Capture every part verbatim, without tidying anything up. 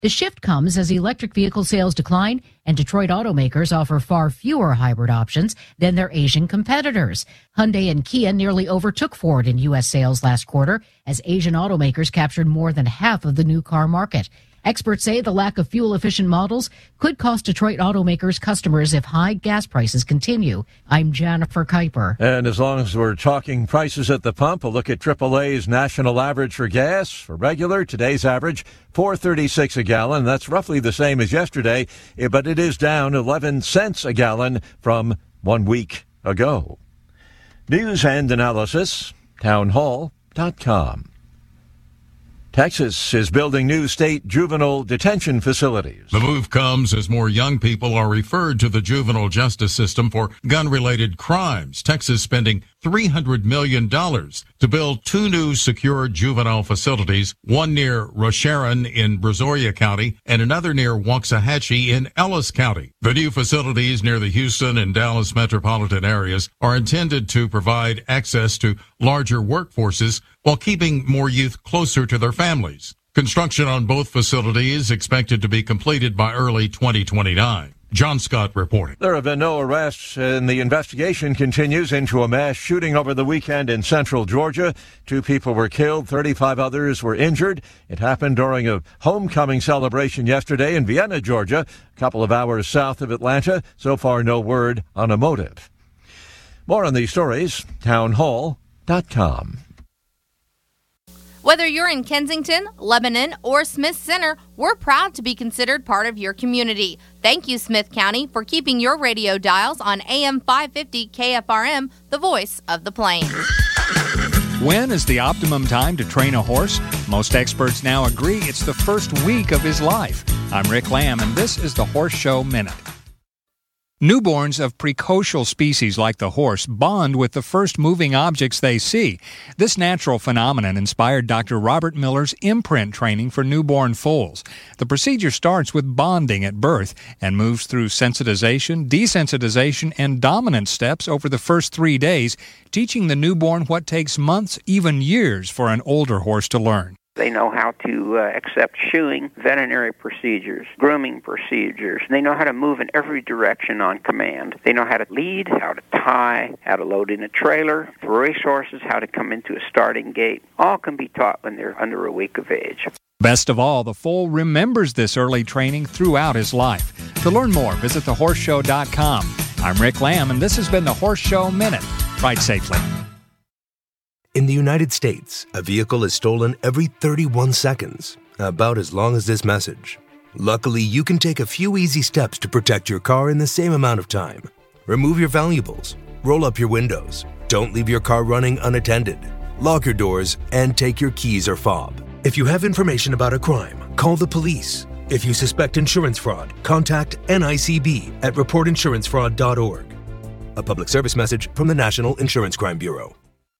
The shift comes as electric vehicle sales decline and Detroit automakers offer far fewer hybrid options than their Asian competitors. Hyundai and Kia nearly overtook Ford in U S sales last quarter as Asian automakers captured more than half of the new car market. Experts say the lack of fuel-efficient models could cost Detroit automakers customers if high gas prices continue. I'm Jennifer Kuiper. And as long as we're talking prices at the pump, a look at triple A's national average for gas. For regular, today's average, four thirty-six a gallon. That's roughly the same as yesterday, but it is down eleven cents a gallon from one week ago. News and analysis, townhall dot com. Texas is building new state juvenile detention facilities. The move comes as more young people are referred to the juvenile justice system for gun-related crimes. Texas spending three hundred million dollars to build two new secure juvenile facilities, one near Rosharon in Brazoria County and another near Waxahachie in Ellis County. The new facilities near the Houston and Dallas metropolitan areas are intended to provide access to larger workforces while keeping more youth closer to their families. Construction on both facilities expected to be completed by early twenty twenty-nine. John Scott reporting. There have been no arrests, and the investigation continues into a mass shooting over the weekend in central Georgia. Two people were killed, thirty-five others were injured. It happened during a homecoming celebration yesterday in Vienna, Georgia, a couple of hours south of Atlanta. So far, no word on a motive. More on these stories, townhall dot com. Whether you're in Kensington, Lebanon, or Smith Center, we're proud to be considered part of your community. Thank you, Smith County, for keeping your radio dials on A M five fifty K F R M, the voice of the Plains. When is the optimum time to train a horse? Most experts now agree it's the first week of his life. I'm Rick Lamb, and this is the Horse Show Minute. Newborns of precocial species like the horse bond with the first moving objects they see. This natural phenomenon inspired Doctor Robert Miller's imprint training for newborn foals. The procedure starts with bonding at birth and moves through sensitization, desensitization, and dominance steps over the first three days, teaching the newborn what takes months, even years, for an older horse to learn. They know how to uh, accept shoeing, veterinary procedures, grooming procedures. They know how to move in every direction on command. They know how to lead, how to tie, how to load in a trailer, for racehorses, how to come into a starting gate. All can be taught when they're under a week of age. Best of all, the foal remembers this early training throughout his life. To learn more, visit the horse show dot com. I'm Rick Lamb, and this has been the Horse Show Minute. Ride safely. In the United States, a vehicle is stolen every thirty-one seconds, about as long as this message. Luckily, you can take a few easy steps to protect your car in the same amount of time. Remove your valuables, roll up your windows, don't leave your car running unattended, lock your doors, and take your keys or fob. If you have information about a crime, call the police. If you suspect insurance fraud, contact N I C B at report insurance fraud dot org. A public service message from the National Insurance Crime Bureau.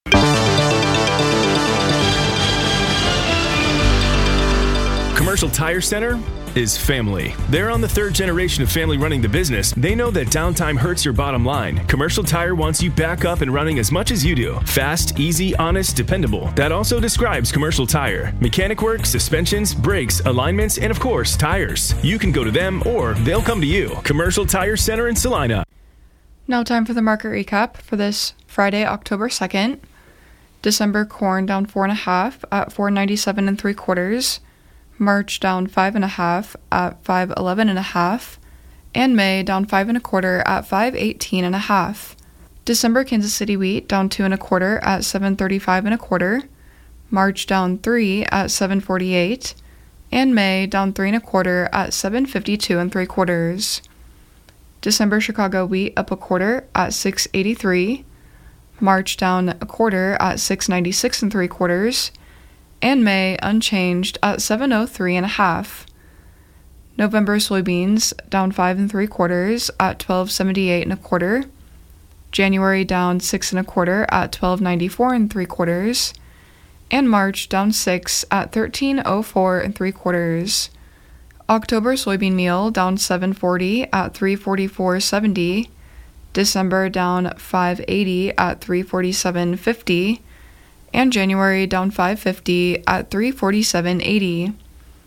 Commercial Tire Center is family. They're on the third generation of family running the business. They know that downtime hurts your bottom line. Commercial Tire wants you back up and running as much as you do. Fast, easy, honest, dependable. That also describes Commercial Tire. Mechanic work, suspensions, brakes, alignments, and of course, tires. You can go to them or they'll come to you. Commercial Tire Center in Salina. Now time for the market recap for this Friday, October second. December corn down four and a half at four ninety-seven and three quarters. March down five and a half at five eleven and a half, and May down five and a quarter at five eighteen and a half. December Kansas City wheat down two and a quarter at seven thirty-five and a quarter. March down three at seven forty-eight, and May down three and a quarter at seven fifty-two and three quarters. December Chicago wheat up a quarter at six eighty-three. March down a quarter at six ninety-six and three quarters, and May unchanged at seven oh three and a half. November soybeans down five and three quarters at twelve seventy-eight and a quarter. January down six and a quarter at twelve ninety-four and three quarters, and March down six at thirteen oh four and three quarters. October soybean meal down seven forty at three forty-four seventy. December down five eighty at three forty-seven fifty, and January down five fifty at three forty-seven eighty.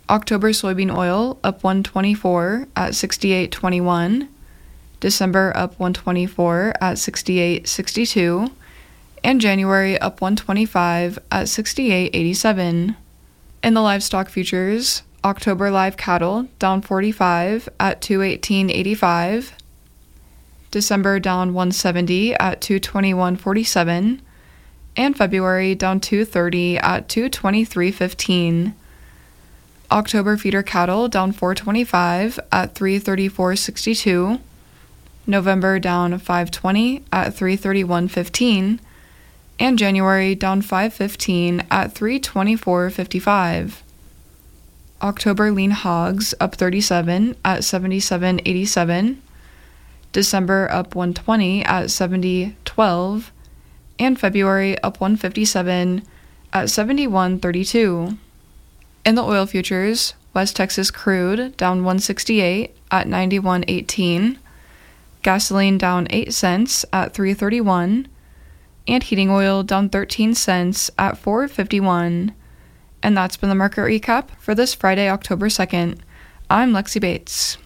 October soybean oil up one twenty-four at sixty-eight twenty-one. December up one twenty-four at sixty-eight sixty-two. And January up one twenty-five at sixty-eight eighty-seven. In the livestock futures, October live cattle down forty-five at two eighteen eighty-five. December down one seventy at two twenty-one forty-seven. And February down two thirty at two twenty-three fifteen. October feeder cattle down four twenty-five at three thirty-four sixty-two. November down five twenty at three thirty-one fifteen. And January down five fifteen at three twenty-four fifty-five. October lean hogs up thirty-seven at seventy-seven eighty-seven. December up one twenty at seventy twelve. And February up one fifty-seven at seventy-one thirty-two. In the oil futures, West Texas crude down one sixty-eight at ninety-one eighteen. Gasoline down eight cents at three thirty-one. And heating oil down thirteen cents at four fifty-one. And that's been the market recap for this Friday, October second. I'm Lexi Bates.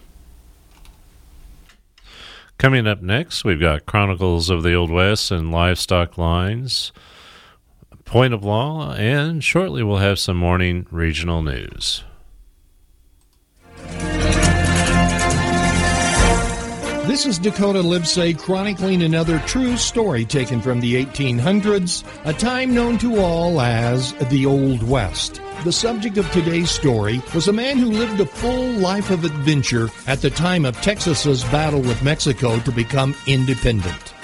Coming up next, we've got Chronicles of the Old West and Livestock Lines, Point of Law, and shortly we'll have some morning regional news. This is Dakota Livesay chronicling another true story taken from the eighteen hundreds, a time known to all as the Old West. The subject of today's story was a man who lived a full life of adventure at the time of Texas's battle with Mexico to become independent.